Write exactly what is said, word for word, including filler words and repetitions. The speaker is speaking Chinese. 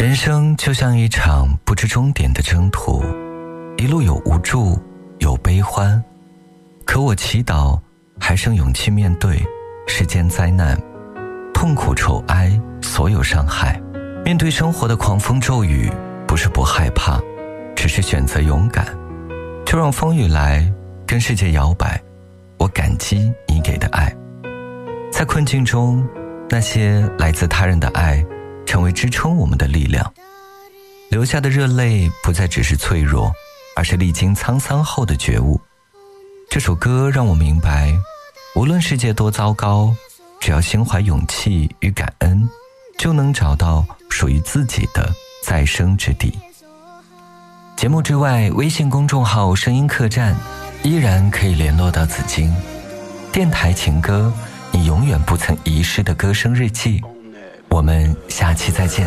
人生就像一场不知终点的征途，一路有无助，有悲欢，可我祈祷还剩勇气面对世间灾难、痛苦愁哀，所有伤害。面对生活的狂风骤雨，不是不害怕，只是选择勇敢。就让风雨来，跟世界摇摆。我感激你给的爱，在困境中，那些来自他人的爱成为支撑我们的力量。流下的热泪不再只是脆弱，而是历经沧桑后的觉悟。这首歌让我明白，无论世界多糟糕，只要心怀勇气与感恩，就能找到属于自己的再生之地。节目之外，微信公众号声音客栈依然可以联络到紫荆。电台情歌，你永远不曾遗失的歌声日记。我们下期再见。